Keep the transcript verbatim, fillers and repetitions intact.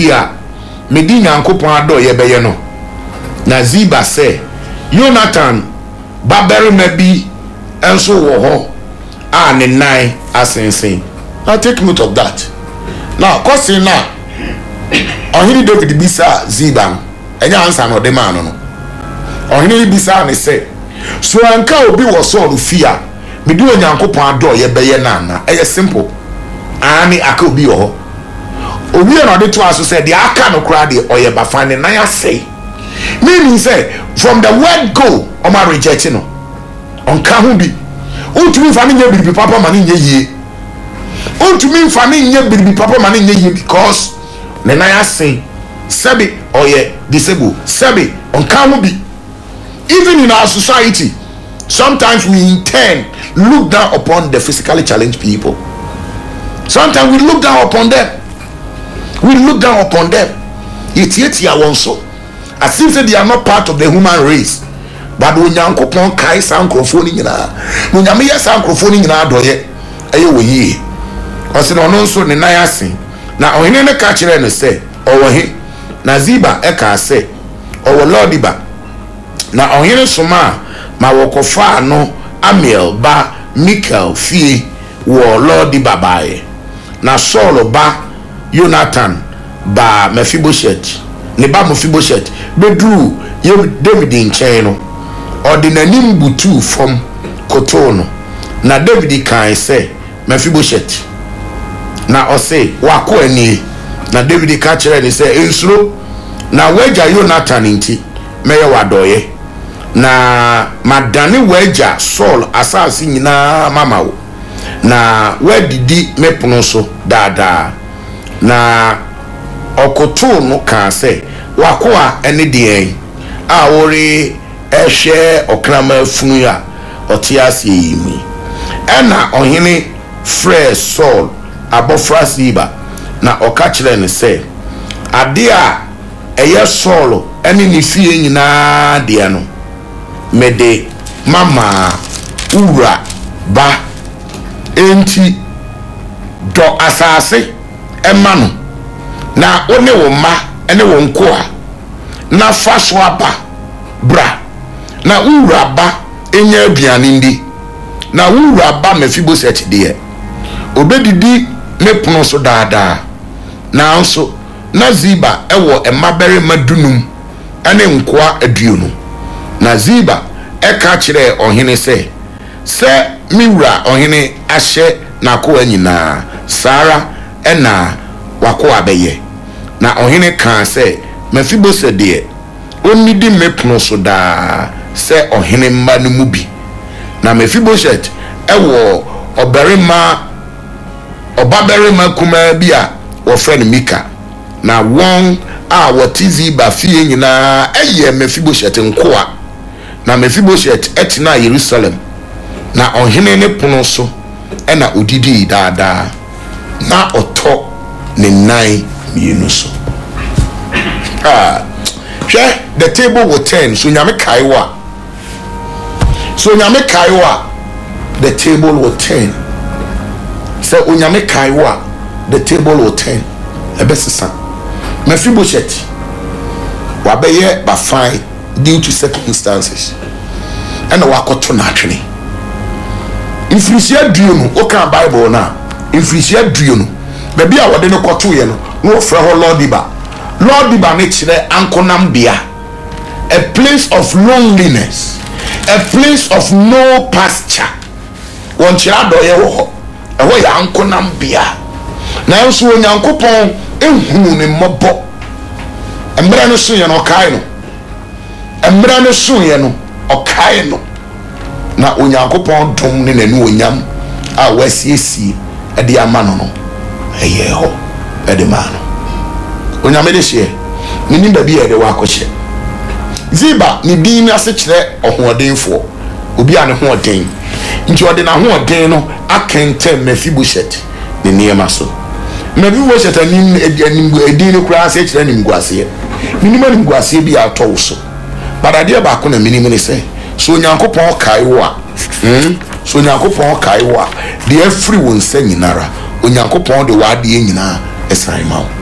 fia medi nyankopon ado ye beye no na Ziba say Jonathan babarima bi enso wo ho a ne nan asensen. Now take note of that. Now cause na ohini David bisa Ziba enya answer no de man no ohini bisa ne say so anka obi wo so fia medi nyankopon ado ye beye na na e simple ani aka obi wo ho obi na de to aso say the aka no kra de oye ba fane na ya say meaning say from the word go o ma reject no on ka hu bi ontumi fa ne nya bibi papa ma ne nya yie ontumi fa ne nya bibi papa ma ne nya yie because ne na ya say sabi oye disable sabi on ka hu bi. Even in our society sometimes we intend look down upon the physically challenged people. Sometimes we look down upon them. We look down upon them. Yet yet ya wonso. As if they are not part of the human race. But when yanko pon kai sankrofoni nyina. When yame ya sankrofoni nyina doye. Ayo we yi. Ose no no so ne nan asen. Na ohene ne ka kire no say, owo he. Na Ziba e ka say, owo Lodiba. Na ohene soma ma wokofa no Amiel ba Michael fie wo Lodiba bae. Na Saul ba Jonathan ba Mephibosheth ne ba Mephibosheth bedru ye David nchen no ordinanim butu from kotono na David kan say Mephibosheth na o say wako ani na David ka kire ni say ensuro na waja Jonathan nti meye wadoye na madane waja Saul asasi nyina mama wo na wadidi mepono so dada na okoto no ka se wakoa ene de a wori ehwe okrama funu ya otiase yimi ena ohene frɛ Saul abofra Ziba na okachire ne se ade a eye Saul ene ne fie nyina de no mede mama ura ba enti do asase ema no na one wo ma ene wo nkoa na fa so aba bra na ura ba enya aduane ndi na ura ba Mephibosheth de obedidi ne pono so daada na nso na Ziba ewo emabere madunum ene nkoa aduonu na Ziba eka kire ohene se se miwura ohene ahye na ko anyina Sara ena wako abeye na ohene kan se Mephibosheth de onidi mepono so da se ohene mba no mu bi na Mephibosheth ewo obarima obabarima kuma bi a wo friend Mika na won a woti Ziba fie nyina eye Mephibosheth nkoa na Mephibosheth etina Jerusalem na ohene ne pono so ena odidi daada na oto ne nine mienu so ah hwe the table will turn so nyame kaiwa so nyame kaiwa the table will turn so onyame kaiwa the table will turn ebesisa Mephibosheth wabeye ba fine due to circumstances and wakoto na atwene infrisia duo no oka Bible na infrisia duo no baby a wode no koto ye no no fra ho Lodiba Lodiba ne kire ankonam bia a place of loneliness, a place of no pasture. Won kira do ye wo ho e ya ankonam bia na nso onyankopon ehunu ne mobo emra no so ye no kai no emra no so ye no okai no na onyankopon dom ne nanu onyam a wasiesie e de amano no eye ho e de mano onyame de hye ni ba bi e de wa akɔhye Ziba ni din ase kyerɛ ɔhoɔdenfo obi a ne hoɔden nti ɔde na hoɔden no akɛntɛ Mephibosheth ne niema so Mephibosheth anim anim edin no kura ase kyerɛ nim guase minima nim guase bi atɔ so badade ba ko na minima ne sɛ so nyankopɔn kai wo a hm so nyankopɔn kai wo a de afiri wo nsa nyinara onyankopɔn de wa de nyina ɛsan ma wo